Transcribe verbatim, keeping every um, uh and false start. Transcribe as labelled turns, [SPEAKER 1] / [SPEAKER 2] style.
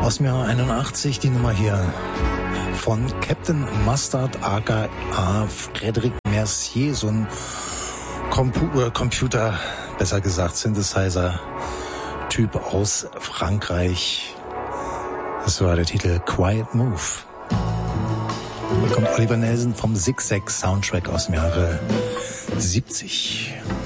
[SPEAKER 1] Aus dem Jahr einundachtzig die Nummer hier von Captain Mustard aka Frédéric Mercier, so ein Compu- Computer, besser gesagt Synthesizer-Typ aus Frankreich. Das war der Titel Quiet Move. Da kommt Oliver Nelson vom Zig-Zag Soundtrack aus dem Jahre siebzig.